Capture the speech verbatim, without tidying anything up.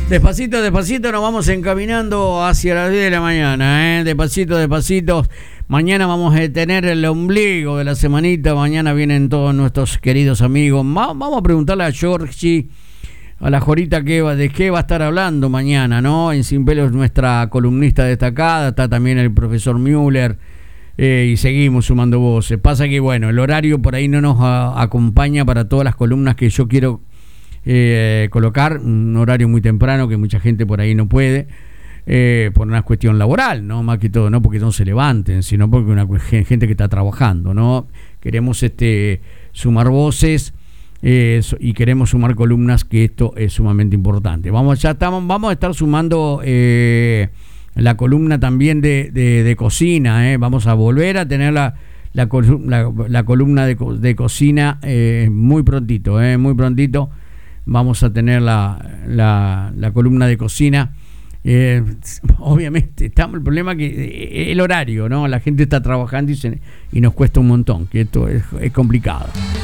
Despacito, despacito nos vamos encaminando hacia las diez de la mañana, ¿eh? Despacito, despacito. Mañana vamos a tener el ombligo de la semanita. Mañana vienen todos nuestros queridos amigos. Vamos a preguntarle a Georgie, a la Jorita, que va, de qué va a estar hablando mañana, ¿no? En Sin Pelos, nuestra columnista destacada. Está también el profesor Müller. Eh, y seguimos sumando voces. Pasa que, bueno, el horario por ahí no nos a, acompaña para todas las columnas que yo quiero eh, colocar. Un horario muy temprano que mucha gente por ahí no puede, eh, por una cuestión laboral, ¿no? Más que todo, no porque no se levanten, sino porque una gente que está trabajando, ¿no? Queremos este sumar voces eh, y queremos sumar columnas, que esto es sumamente importante. Vamos, ya estamos, vamos a estar sumando eh, la columna también de, de, de cocina, ¿eh? Vamos a volver a tener la, la, la, la columna de, de cocina eh, muy prontito, ¿eh? Muy prontito vamos a tener la, la, la columna de cocina. Eh, obviamente, estamos el problema que eh, el horario, ¿no? La gente está trabajando y, se, y nos cuesta un montón, que esto es, es complicado.